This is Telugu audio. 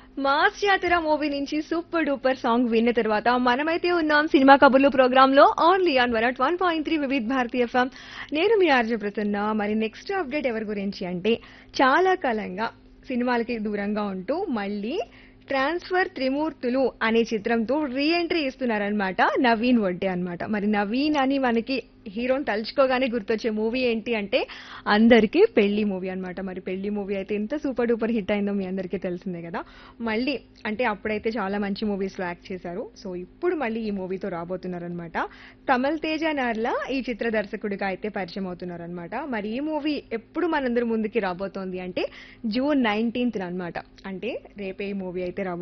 మాస్ జాతర మూవీ నుంచి సూపర్ డూపర్ సాంగ్ విన్న తర్వాత మనమైతే ఉన్నాం సినిమా కబుర్లు ప్రోగ్రామ్ లో only on 101.3 Vividh Bharatiya FM. నేను మీ ఆర్జే ప్రసన్న. మరి నెక్స్ట్ అప్డేట్ ఎవరి గురించి అంటే చాలా కాలంగా సినిమాలకి దూరంగా ఉంటూ మళ్ళీ ట్రాన్స్ఫర్ త్రిమూర్తులు అనే చిత్రంతో రీ ఎంట్రీ ఇస్తున్నారనమాట నవీన్ వడ్డే అన్నమాట. మరి నవీన్ అని మనకి హీరోని తలుచుకోగానే గుర్తొచ్చే మూవీ ఏంటి అంటే అందరికీ పెళ్లి మూవీ అన్నమాట. మరి పెళ్లి మూవీ అయితే ఎంత సూపర్ డూపర్ హిట్ అయిందో మీ అందరికీ తెలిసిందే కదా. మళ్ళీ అంటే అప్పుడైతే చాలా మంచి మూవీస్ లో యాక్ట్ చేశారు. సో ఇప్పుడు మళ్ళీ ఈ మూవీతో రాబోతున్నారనమాట. కమల్ తేజ నార్లా ఈ చిత్ర దర్శకుడిగా అయితే పరిచయం అవుతున్నారనమాట. మరి ఈ మూవీ ఎప్పుడు మనందరి ముందుకి రాబోతోంది అంటే జూన్ 19th అన్నమాట. అంటే రేపే ఈ మూవీ అయితే రాబోతుంది.